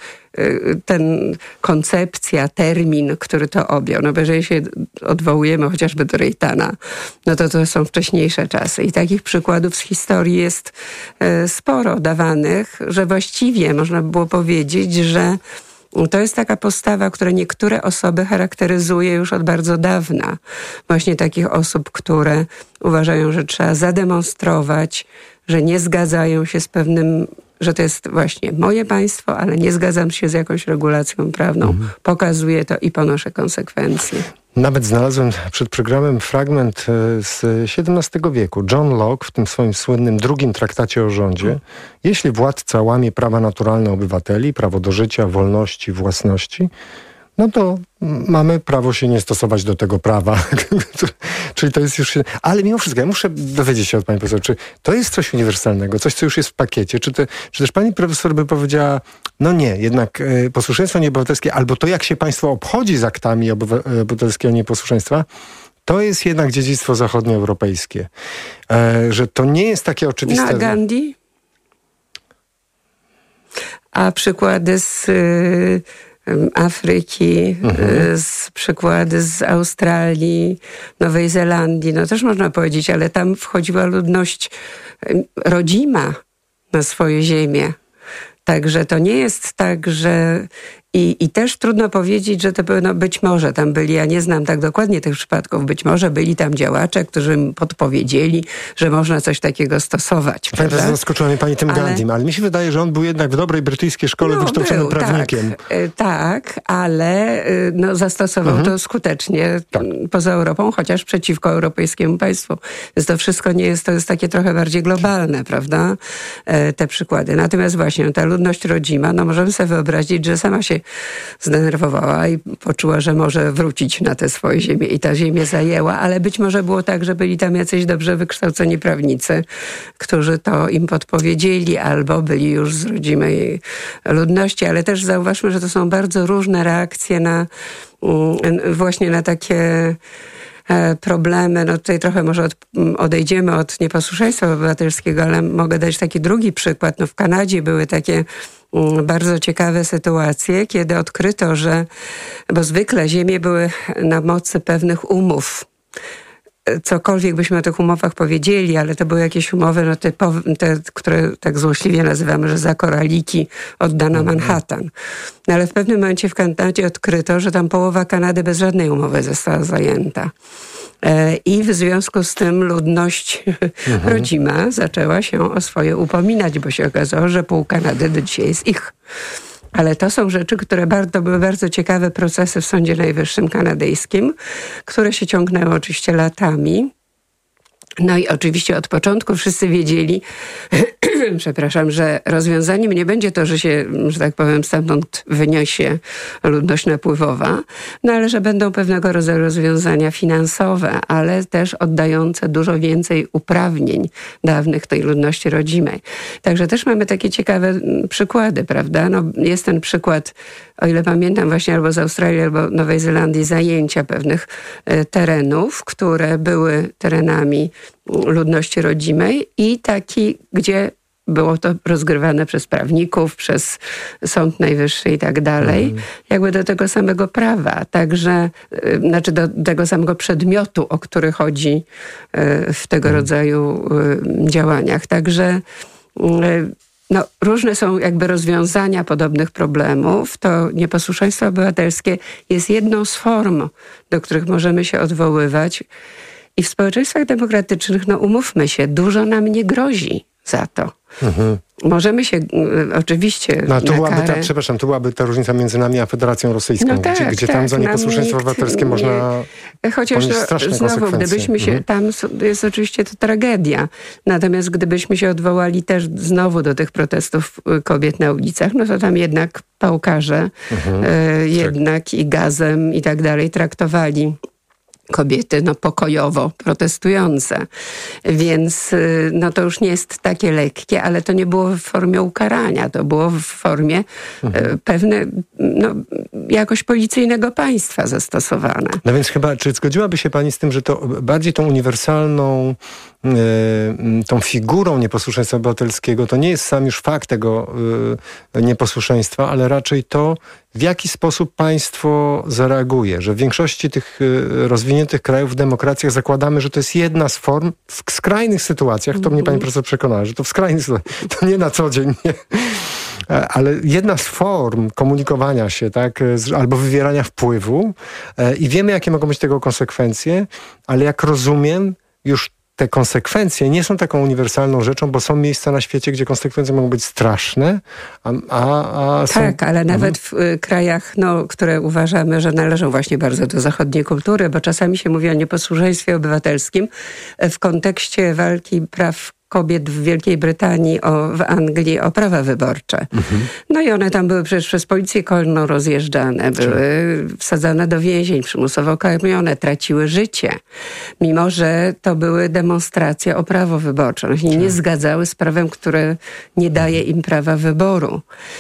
ten koncepcja, termin, który to objął. No bo jeżeli się odwołujemy chociażby do Rejtana, no to to są wcześniejsze czasy. I takich przykładów z historii jest sporo dawanych, że właściwie można by było powiedzieć, że to jest taka postawa, która niektóre osoby charakteryzuje już od bardzo dawna. Właśnie takich osób, które uważają, że trzeba zademonstrować, że nie zgadzają się z pewnym, że to jest właśnie moje państwo, ale nie zgadzam się z jakąś regulacją prawną. Mhm. Pokazuję to i ponoszę konsekwencje. Nawet znalazłem przed programem fragment z siedemnastego wieku. John Locke w tym swoim słynnym drugim traktacie o rządzie. Mhm. Jeśli władca łamie prawa naturalne obywateli, prawo do życia, wolności, własności, no to mamy prawo się nie stosować do tego prawa. Czyli to jest już... Ale mimo wszystko, ja muszę dowiedzieć się od pani profesor, czy to jest coś uniwersalnego, coś, co już jest w pakiecie, czy, te, czy też pani profesor by powiedziała, no nie, jednak y, posłuszeństwo nieobywatelskie, albo to, jak się państwo obchodzi z aktami obywatelskiego nieposłuszeństwa, to jest jednak dziedzictwo zachodnioeuropejskie. E, że to nie jest takie oczywiste... Na Gandhi? A przykłady z... Y- Afryki, mhm. z przykłady z Australii, Nowej Zelandii, no też można powiedzieć, ale tam wchodziła ludność rodzima na swoje ziemię. Także to nie jest tak, że... I, I też trudno powiedzieć, że to no być może tam byli, ja nie znam tak dokładnie tych przypadków, być może byli tam działacze, którzy im podpowiedzieli, że można coś takiego stosować. Pani profesor, zaskoczyła mnie pani tym ale... Gandhim, ale mi się wydaje, że on był jednak w dobrej brytyjskiej szkole no, wykształconym był, prawnikiem. Tak, tak, ale no, zastosował mhm. to skutecznie tak. poza Europą, chociaż przeciwko europejskiemu państwu. Więc to wszystko nie jest, to jest takie trochę bardziej globalne, prawda? Te przykłady. Natomiast właśnie ta ludność rodzima, no możemy sobie wyobrazić, że sama się zdenerwowała i poczuła, że może wrócić na tę swoją ziemię i ta ziemię zajęła, ale być może było tak, że byli tam jacyś dobrze wykształceni prawnicy, którzy to im podpowiedzieli albo byli już z rodzimej ludności, ale też zauważmy, że to są bardzo różne reakcje na właśnie na takie problemy. No tutaj trochę może od, odejdziemy od nieposłuszeństwa obywatelskiego, ale mogę dać taki drugi przykład. No w Kanadzie były takie bardzo ciekawe sytuacje, kiedy odkryto, że, bo zwykle ziemie były na mocy pewnych umów. Cokolwiek byśmy o tych umowach powiedzieli, ale to były jakieś umowy, no typowe, te, które tak złośliwie nazywamy, że za koraliki oddano Manhattan. No ale w pewnym momencie w Kanadzie odkryto, że tam połowa Kanady bez żadnej umowy została zajęta. I w związku z tym ludność mhm. rodzima zaczęła się o swoje upominać, bo się okazało, że pół Kanady do dzisiaj jest ich. Ale to są rzeczy, które bardzo, były bardzo ciekawe procesy w Sądzie Najwyższym kanadyjskim, które się ciągnęły oczywiście latami. No i oczywiście od początku wszyscy wiedzieli, przepraszam, że rozwiązaniem nie będzie to, że się, że tak powiem, stamtąd wyniesie ludność napływowa, no ale że będą pewnego rodzaju rozwiązania finansowe, ale też oddające dużo więcej uprawnień dawnych tej ludności rodzimej. Także też mamy takie ciekawe przykłady, prawda? No, jest ten przykład, o ile pamiętam, właśnie albo z Australii, albo Nowej Zelandii, zajęcia pewnych terenów, które były terenami ludności rodzimej i taki, gdzie było to rozgrywane przez prawników, przez Sąd Najwyższy i tak dalej, mm. jakby do tego samego prawa, także, znaczy do tego samego przedmiotu, o który chodzi w tego mm. rodzaju działaniach. Także no, różne są jakby rozwiązania podobnych problemów. To nieposłuszeństwo obywatelskie jest jedną z form, do których możemy się odwoływać. I w społeczeństwach demokratycznych, no umówmy się, dużo nam nie grozi za to. Mhm. Możemy się oczywiście no, to na byłaby karę... ta, przepraszam, to byłaby ta różnica między nami a Federacją Rosyjską, no tak, gdzie, gdzie tak, tam za nieposłuszeństwo obywatelskie nie... można Chociaż ponieść straszne znowu, konsekwencje. gdybyśmy się, mhm. tam jest oczywiście to tragedia. Natomiast gdybyśmy się odwołali też znowu do tych protestów kobiet na ulicach, no to tam jednak pałkarze mhm. e, jednak tak. i gazem i tak dalej traktowali kobiety no, pokojowo protestujące. Więc no, to już nie jest takie lekkie, ale to nie było w formie ukarania. To było w formie mhm. pewne no, jakoś policyjnego państwa zastosowane. No więc chyba, czy zgodziłaby się pani z tym, że to bardziej tą uniwersalną tą figurą nieposłuszeństwa obywatelskiego to nie jest sam już fakt tego nieposłuszeństwa, ale raczej to, w jaki sposób państwo zareaguje, że w większości tych rozwiniętych krajów w demokracjach zakładamy, że to jest jedna z form w skrajnych sytuacjach, to mnie pani profesor przekonała, że to w skrajnych sytuacjach, to nie na co dzień, nie. Ale jedna z form komunikowania się, tak, albo wywierania wpływu i wiemy, jakie mogą być tego konsekwencje, ale jak rozumiem, już te konsekwencje nie są taką uniwersalną rzeczą, bo są miejsca na świecie, gdzie konsekwencje mogą być straszne, a, a, a są... Tak, ale mhm. nawet w krajach, no, które uważamy, że należą właśnie bardzo do zachodniej kultury, bo czasami się mówi o nieposłuszeństwie obywatelskim w kontekście walki praw kobiet w Wielkiej Brytanii, o, w Anglii o prawa wyborcze. Mhm. No i one tam były przecież przez policję kolną rozjeżdżane, były wsadzane do więzień, przymusowo karmione, traciły życie. Mimo że to były demonstracje o prawo wyborcze. One się nie zgadzały z prawem, które nie daje im prawa wyboru.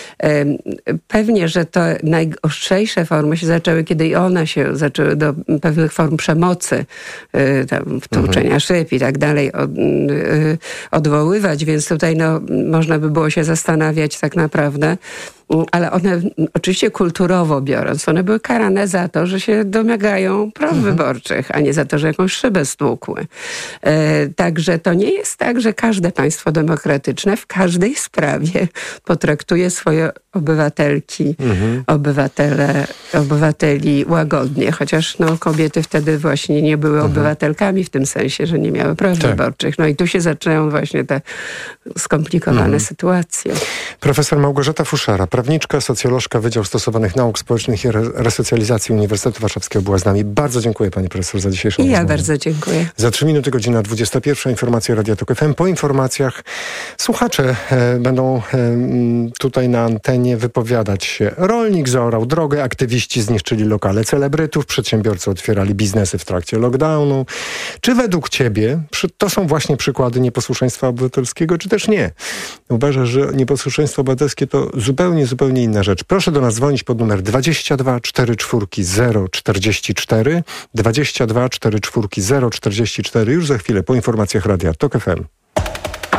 Pewnie, że to najostrzejsze formy się zaczęły, kiedy i one się zaczęły do pewnych form przemocy, tam wtłuczenia mhm. szyb i tak dalej, od, odwoływać, więc tutaj no, można by było się zastanawiać tak naprawdę, ale one oczywiście kulturowo biorąc, one były karane za to, że się domagają praw mhm. wyborczych, a nie za to, że jakąś szybę stłukły. E, także to nie jest tak, że każde państwo demokratyczne w każdej sprawie potraktuje swoje obywatelki, mhm. obywatele, obywateli łagodnie, chociaż no, kobiety wtedy właśnie nie były mhm. obywatelkami w tym sensie, że nie miały praw tak. wyborczych. No i tu się zaczynają właśnie te skomplikowane mhm. sytuacje. Profesor Małgorzata Fuszara, prawniczka, socjolożka, Wydział Stosowanych Nauk Społecznych i Resocjalizacji Uniwersytetu Warszawskiego była z nami. Bardzo dziękuję pani profesor za dzisiejszą I ja rozmowę. bardzo dziękuję. Za trzy minuty godzina dwudziesta pierwsza. Informacje Radia Tok F M. Po informacjach słuchacze e, będą e, tutaj na antenie wypowiadać się. Rolnik zaorał drogę, aktywiści zniszczyli lokale celebrytów, przedsiębiorcy otwierali biznesy w trakcie lockdownu. Czy według ciebie przy, to są właśnie przykłady nieposłuszeństwa obywatelskiego, czy też nie? Uważasz, że nieposłuszeństwo obywatelskie to zupełnie, zupełnie inna rzecz. Proszę do nas dzwonić pod numer dwadzieścia dwa czterdzieści cztery zero czterdzieści cztery, dwadzieścia dwa czterdzieści cztery zero czterdzieści cztery. Już za chwilę po informacjach Radia Tok F M.